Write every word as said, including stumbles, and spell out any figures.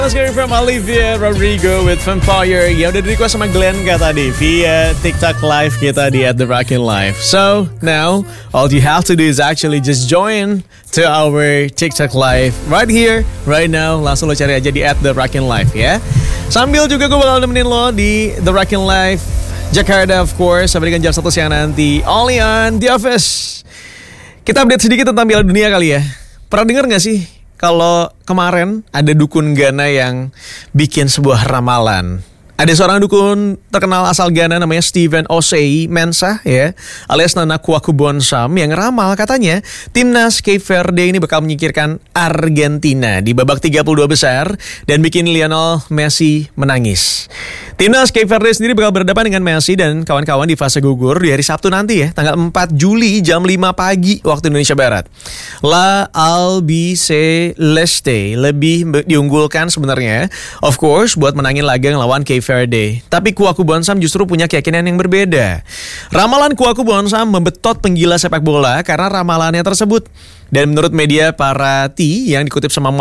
Let's hear from Olivia Rodrigo with Vampire. Ya udah di-request sama Glenn kata tadi via TikTok live kita di At The Rockin' Life. So now all you have to do is actually just join to our TikTok live right here, right now. Langsung lo cari aja di At The Rockin' Life ya. Sambil juga gue bakal nemenin lo di The Rockin' Life Jakarta of course. Sampai dengan jam satu siang nanti. Only on The Office. Kita update sedikit tentang Piala Dunia kali ya. Pernah denger gak sih kalau kemarin ada dukun Ghana yang bikin sebuah ramalan? Ada seorang dukun terkenal asal Ghana namanya Steven Osei Mensah ya, alias Nana Kwaku Bonsam yang ngeramal katanya timnas Cape Verde ini bakal menyingkirkan Argentina di babak tiga puluh dua besar dan bikin Lionel Messi menangis. Timnas Cape Verde sendiri bakal berhadapan dengan Messi dan kawan-kawan di fase gugur di hari Sabtu nanti ya, tanggal empat Juli jam lima pagi waktu Indonesia Barat. La Albiceleste lebih diunggulkan sebenarnya, of course, buat menangin laga ngelawan Cape Verde. Tapi Kwaku Bonsam justru punya keyakinan yang berbeda. Ramalan Kwaku Bonsam membetot penggila sepak bola karena ramalannya tersebut. Dan menurut media Parati yang dikutip sama